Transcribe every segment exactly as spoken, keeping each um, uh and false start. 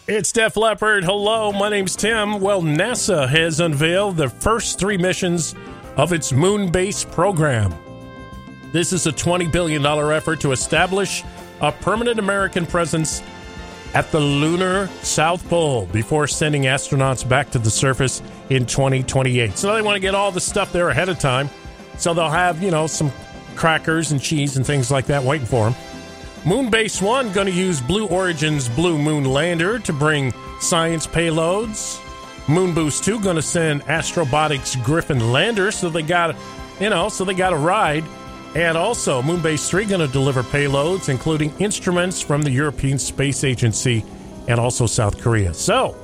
It's Def Leppard. Hello, my name's Tim. Well, NASA has unveiled the first three missions of its moon base program. This is a twenty billion dollars effort to establish a permanent American presence at the lunar South Pole before sending astronauts back to the surface in twenty twenty-eight. So they want to get all the stuff there ahead of time. So they'll have, you know, some crackers and cheese and things like that waiting for them. Moonbase one going to use Blue Origin's Blue Moon lander to bring science payloads. Moonboost two going to send Astrobotics Griffin lander, so they got, you know, so they got a ride. And also, Moonbase three going to deliver payloads, including instruments from the European Space Agency and also South Korea. So,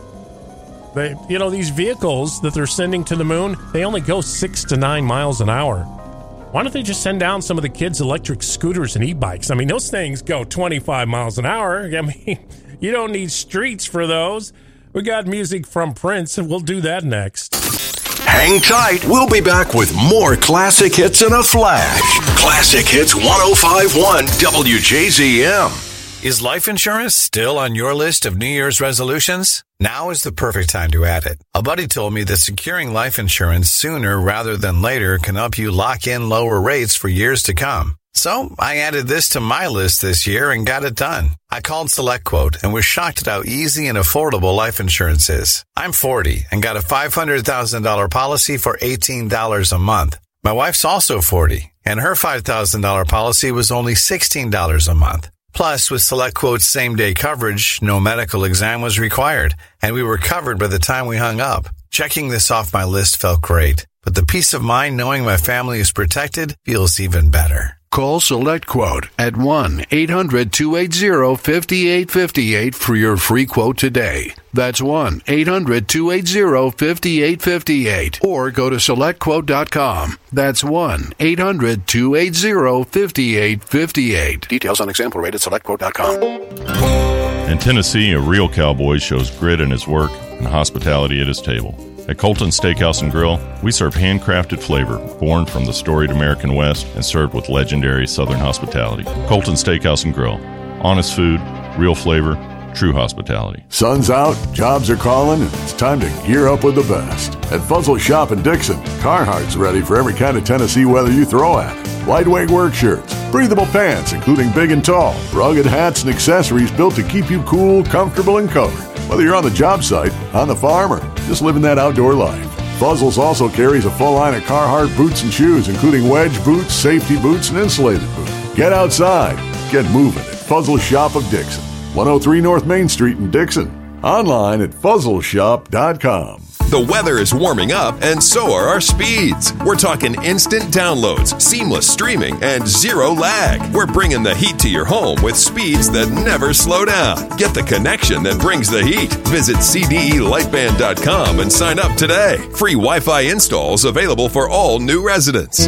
they, you know, these vehicles that they're sending to the moon, they only go six to nine miles an hour. Why don't they just send down some of the kids' electric scooters and e-bikes? I mean, those things go twenty-five miles an hour. I mean, you don't need streets for those. We got music from Prince, and we'll do that next. Hang tight. We'll be back with more classic hits in a flash. Classic Hits one oh five point one W J Z M. Is life insurance still on your list of New Year's resolutions? Now is the perfect time to add it. A buddy told me that securing life insurance sooner rather than later can help you lock in lower rates for years to come. So I added this to my list this year and got it done. I called SelectQuote and was shocked at how easy and affordable life insurance is. I'm forty and got a five hundred thousand dollars policy for eighteen dollars a month. My wife's also forty, and her five thousand dollars policy was only sixteen dollars a month. Plus, with SelectQuote's same-day coverage, no medical exam was required, and we were covered by the time we hung up. Checking this off my list felt great, but the peace of mind knowing my family is protected feels even better. Call SelectQuote at one eight hundred two eight zero five eight five eight for your free quote today. That's one eight hundred two eight zero five eight five eight. Or go to select quote dot com. That's one eight hundred two eight zero five eight five eight. Details on example rate at select quote dot com. In Tennessee, a real cowboy shows grit in his work and hospitality at his table. At Colton Steakhouse and Grill, we serve handcrafted flavor born from the storied American West and served with legendary Southern hospitality. Colton Steakhouse and Grill. Honest food, real flavor, true hospitality. Sun's out, jobs are calling, and it's time to gear up with the best. At Fuzzle Shop in Dixon, Carhartt's ready for every kind of Tennessee weather you throw at it. Lightweight work shirts, breathable pants, including big and tall, rugged hats and accessories built to keep you cool, comfortable, and covered. Whether you're on the job site, on the farm, or just living that outdoor life. Fuzzles also carries a full line of Carhartt boots and shoes, including wedge boots, safety boots, and insulated boots. Get outside. Get moving at Fuzzle Shop of Dixon. one oh three North Main Street in Dixon. Online at fuzzle shop dot com. The weather is warming up, and so are our speeds. We're talking instant downloads, seamless streaming, and zero lag. We're bringing the heat to your home with speeds that never slow down. Get the connection that brings the heat. Visit C D E lightband dot com and sign up today. Free Wi-Fi installs available for all new residents.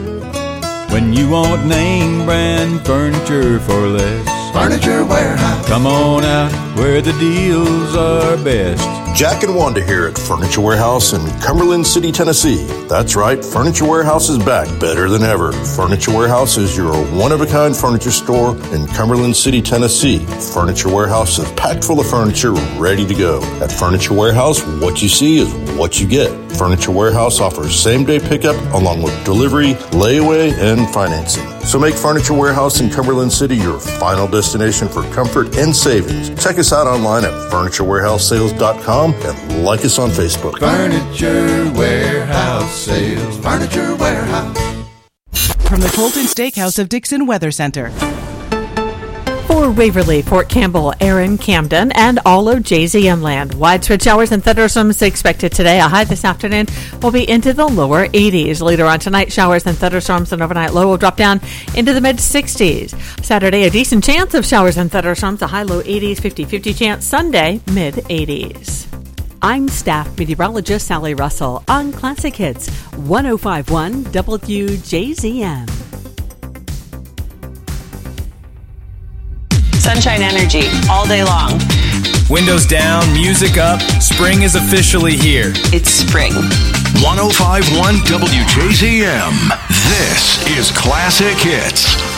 When you want name brand furniture for less, Furniture Warehouse. Come on out where the deals are best. Jack and Wanda here at Furniture Warehouse in Cumberland City, Tennessee. That's right, Furniture Warehouse is back better than ever. Furniture Warehouse is your one-of-a-kind furniture store in Cumberland City, Tennessee. Furniture Warehouse is packed full of furniture ready to go. At Furniture Warehouse, what you see is what you get. Furniture Warehouse offers same-day pickup along with delivery, layaway, and financing. So make Furniture Warehouse in Cumberland City your final destination for comfort and savings. Check us out online at furniture warehouse sales dot com and like us on Facebook. Furniture Warehouse Sales. Furniture Warehouse. From the Colton Steakhouse of Dixon Weather Center. For Waverly, Fort Campbell, Erin, Camden, and all of J Z M land. Widespread showers and thunderstorms expected today. A high this afternoon will be into the lower eighties. Later on tonight, showers and thunderstorms, and overnight low will drop down into the mid-sixties. Saturday, a decent chance of showers and thunderstorms. A high-low eighties, fifty-fifty chance. Sunday, mid-eighties. I'm staff meteorologist Sally Russell on Classic Hits one oh five point one W J Z M. Sunshine Energy, all day long. Windows down, music up, spring is officially here. It's spring. one oh five point one W J Z M. This is Classic Hits.